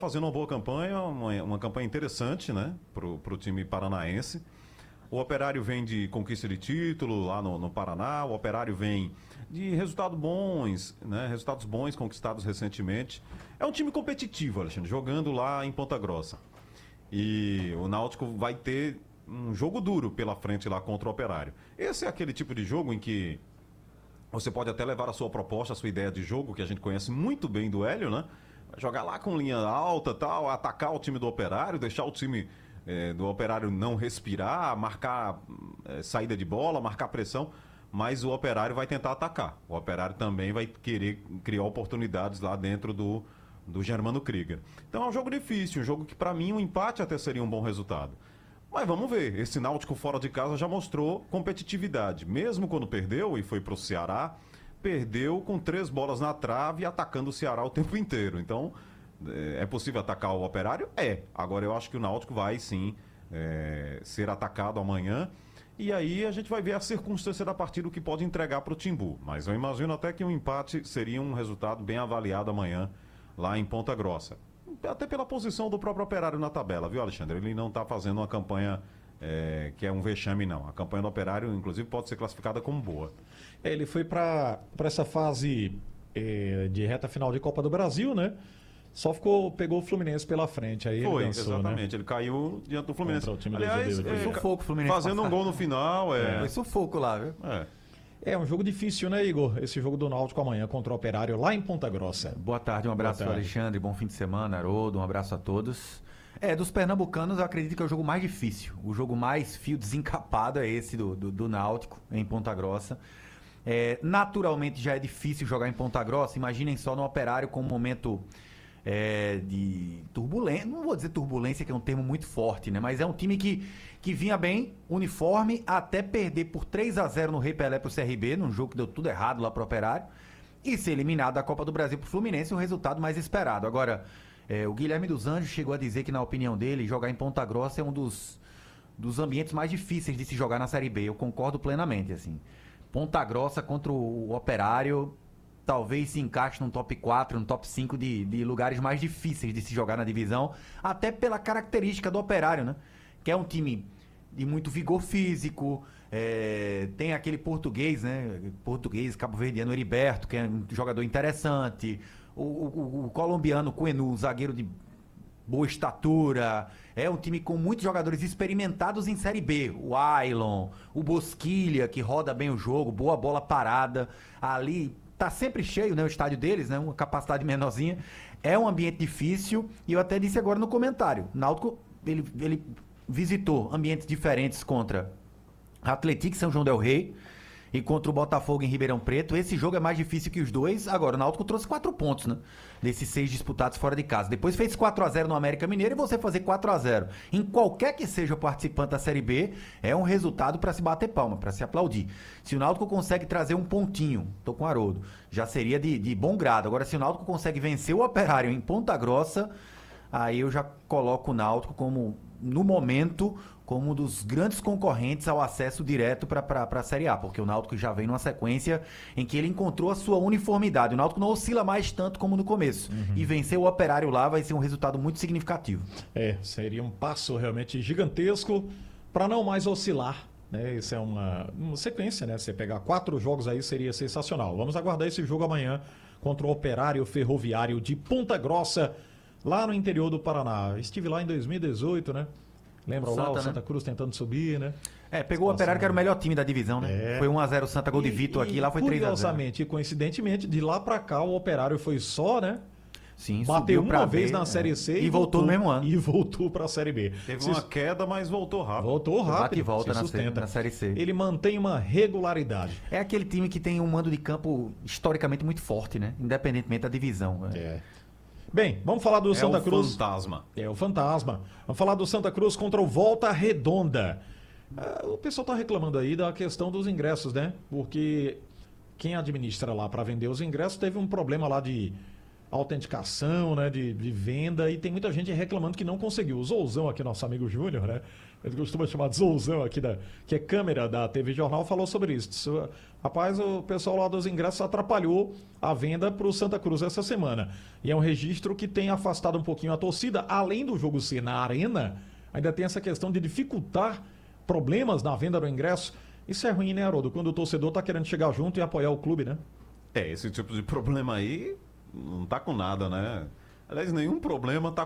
fazendo uma boa campanha, uma campanha interessante, né, pro time paranaense. O Operário vem de conquista de título lá no Paraná, o Operário vem de resultados bons, né, resultados bons conquistados recentemente. É um time competitivo, Alexandre, jogando lá em Ponta Grossa. E o Náutico vai ter um jogo duro pela frente lá contra o Operário. Esse é aquele tipo de jogo em que você pode até levar a sua proposta, a sua ideia de jogo, que a gente conhece muito bem do Hélio, né? Jogar lá com linha alta, tal, atacar o time do Operário, deixar o time do Operário não respirar, marcar saída de bola, marcar pressão, mas o Operário vai tentar atacar. O Operário também vai querer criar oportunidades lá dentro do Germano Krieger. Então é um jogo difícil, um jogo que para mim um empate até seria um bom resultado. Mas vamos ver, esse Náutico fora de casa já mostrou competitividade. Mesmo quando perdeu e foi pro Ceará, perdeu com 3 bolas na trave, atacando o Ceará o tempo inteiro. Então, é possível atacar o Operário? É. Agora eu acho que o Náutico vai sim ser atacado amanhã. E aí a gente vai ver a circunstância da partida, o que pode entregar para o Timbu. Mas eu imagino até que um empate seria um resultado bem avaliado amanhã lá em Ponta Grossa. Até pela posição do próprio Operário na tabela, viu, Alexandre? Ele não está fazendo uma campanha que é um vexame, não. A campanha do Operário, inclusive, pode ser classificada como boa. Ele foi para essa fase de reta final de Copa do Brasil, né? Só pegou o Fluminense pela frente. Aí Foi, ele dançou, exatamente. né? Ele caiu diante do Fluminense. Contra o time Aliás, brasileiro. Foi sufoco o Fluminense fazendo um gol no final. Foi sufoco lá, viu? É um jogo difícil, né, Igor? Esse jogo do Náutico amanhã contra o Operário lá em Ponta Grossa. Boa tarde, um abraço ao Alexandre, bom fim de semana, Haroldo, um abraço a todos. Dos pernambucanos, eu acredito que é o jogo mais difícil. O jogo mais fio desencapado é esse do Náutico, em Ponta Grossa. Naturalmente já é difícil jogar em Ponta Grossa. Imaginem só no Operário com um momento de turbulência. Não vou dizer turbulência, que é um termo muito forte, né? Mas é um time que vinha bem, uniforme, até perder por 3-0 no Rei Pelé pro CRB, num jogo que deu tudo errado lá pro Operário, e ser eliminado da Copa do Brasil pro Fluminense, o resultado mais esperado. Agora, o Guilherme dos Anjos chegou a dizer que, na opinião dele, jogar em Ponta Grossa é um dos ambientes mais difíceis de se jogar na Série B. Eu concordo plenamente, assim. Ponta Grossa contra o Operário talvez se encaixe num top 4, num top 5 de lugares mais difíceis de se jogar na divisão, até pela característica do Operário, né? Que é um time de muito vigor físico, tem aquele português, né? Português, cabo-verdiano Heriberto, que é um jogador interessante, o colombiano Cuenu, zagueiro de boa estatura, é um time com muitos jogadores experimentados em Série B, o Ailon, o Bosquilha, que roda bem o jogo, boa bola parada, ali tá sempre cheio, né, o estádio deles, né, uma capacidade menorzinha, é um ambiente difícil, e eu até disse agora no comentário, Náutico, ele visitou ambientes diferentes contra Atlético São João del Rei e contra o Botafogo em Ribeirão Preto. Esse jogo é mais difícil que os dois. Agora, o Náutico trouxe 4 pontos, né? Desses 6 disputados fora de casa. Depois fez 4-0 no América Mineiro, e você fazer 4-0 em qualquer que seja o participante da Série B é um resultado para se bater palma, para se aplaudir. Se o Náutico consegue trazer um pontinho, tô com o Haroldo, já seria de bom grado. Agora, se o Náutico consegue vencer o Operário em Ponta Grossa, aí eu já coloco o Náutico como, no momento, como um dos grandes concorrentes ao acesso direto para a Série A, porque o Náutico já vem numa sequência em que ele encontrou a sua uniformidade. O Náutico não oscila mais tanto como no começu. E vencer o Operário lá vai ser um resultado muito significativo. Seria um passo realmente gigantesco para não mais oscilar, né? Isso é uma sequência, né? Você pegar 4 jogos aí seria sensacional. Vamos aguardar esse jogo amanhã contra o Operário Ferroviário de Ponta Grossa, lá no interior do Paraná. Estive lá em 2018, né? Lembra lá o Santa Cruz tentando subir, né? Pegou o Operário, que era o melhor time da divisão, né? Foi 1-0 Santa, gol de Vitor aqui, lá foi 3-0. Curiosamente e coincidentemente, de lá pra cá o Operário foi só, né? Sim, bateu uma vez na Série C e voltou no mesmo ano. E voltou pra Série B. Teve uma queda, mas voltou rápido. Voltou rápido. Bate e volta na Série C. Ele mantém uma regularidade. É aquele time que tem um mando de campo historicamente muito forte, né? Independentemente da divisão. Bem, vamos falar do Santa Cruz. É o fantasma. É o fantasma. Vamos falar do Santa Cruz contra o Volta Redonda. O pessoal tá reclamando aí da questão dos ingressos, né? Porque quem administra lá para vender os ingressos teve um problema lá de autenticação, né, de venda, e tem muita gente reclamando que não conseguiu. O Zouzão aqui, nosso amigo Júnior, né? Ele costuma chamar de Zouzão aqui, que é câmera da TV Jornal, falou sobre isso. Rapaz, o pessoal lá dos ingressos atrapalhou a venda para o Santa Cruz essa semana. E é um registro que tem afastado um pouquinho a torcida. Além do jogo ser na arena, ainda tem essa questão de dificultar problemas na venda do ingresso. Isso é ruim, né, Haroldo? Quando o torcedor está querendo chegar junto e apoiar o clube, né? Esse tipo de problema aí não tá com nada, né? Aliás, nenhum problema tá